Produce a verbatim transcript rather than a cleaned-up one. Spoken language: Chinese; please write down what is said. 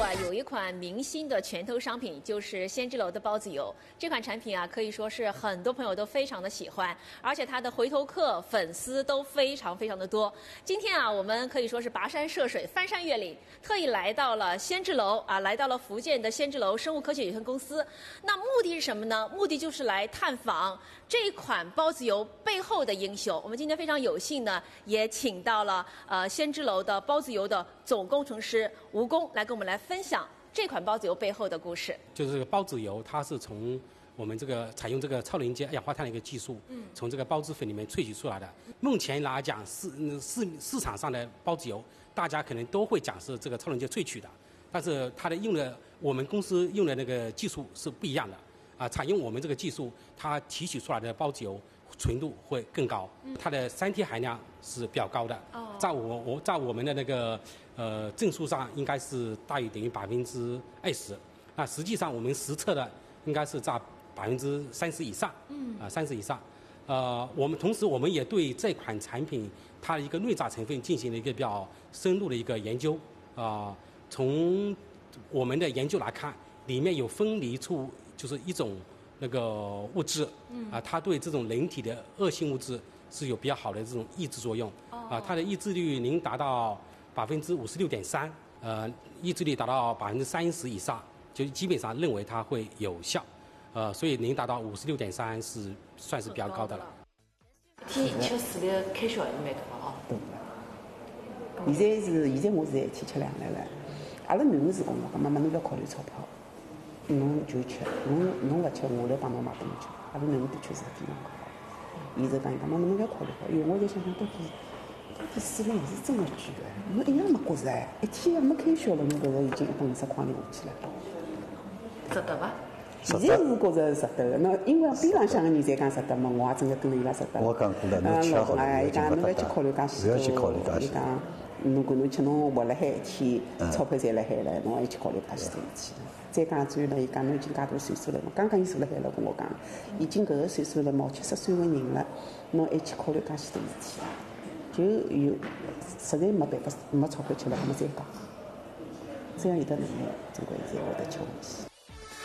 啊，有一款明星的拳头商品，就是仙之楼的包子油。这款产品啊，可以说是很多朋友都非常的喜欢，而且它的回头客、粉丝都非常非常的多。今天啊，我们可以说是跋山涉水、翻山越岭，特意来到了仙之楼啊，来到了福建的仙之楼生物科学有限公司。那目的是什么呢？目的就是来探访这款包子油背后的英雄。我们今天非常有幸呢，也请到了呃仙之楼的包子油的总工程师吴工来跟我们来分享这款包子油背后的故事。 就是这个包子油，它是从我们这个采用这个超临界二氧化碳的一个技术，嗯，从这个包子粉里面萃取出来的。目前来讲，市市市场上的包子油，大家可能都会讲是这个超临界萃取的，但是它的用的我们公司用的那个技术是不一样的。啊，采用我们这个技术，它提取出来的包子油纯度会更高，它的三铁含量是比较高的。哦，在我我在我们的那个呃证书上，应该是大于等于百分之二十。那实际上我们实测的应该是在百分之三十以上。嗯，啊三十以上。呃，我们同时我们也对这款产品它的一个内杂成分进行了一个比较深入的一个研究。啊、呃，从我们的研究来看，里面有分离出。就是一种那个物质，嗯啊，它对这种人体的恶性物质是有比较好的这种抑制作用。哦，啊，它的抑制率能达到百分之五十六点三，呃，抑制率达到百分之三十以上，就基本上认为它会有效，呃，所以能达到五十六点三是算是比较高的了。 天吃四粒开销还是蛮大哦。 对。现在是现在我是一天吃两粒了，阿拉囡儿是讲了，妈妈侬不要考虑钞票。侬就吃，侬侬勿吃，我来帮侬买拨侬吃。阿拉囡儿的确是非常好。伊就讲伊讲妈，侬勿要考虑好。因为我在想想，到底到底四粒是真的贵个，侬一样没觉着哎，一天没开销了，侬搿个已经一百五十块钿下去了。 值得伐？ 现在是觉着值得个，那因为边浪向个人侪讲值得嘛，我也真个跟着伊拉值得。 我讲过了，侬吃好了， 伊讲侬勿要去考虑介许多，伊讲如果侬吃侬活辣海一天，钞票赚辣海了，侬还要去考虑介许多事体。再讲转了，伊讲侬已经介大岁数了，刚刚伊坐辣海了，跟我讲，已经搿个岁数了，毛七十岁个人了，侬还去考虑介许多事体，就有实在没办法，没钞票吃了，还没再讲，这样有的能力，总归现在会得吃东西。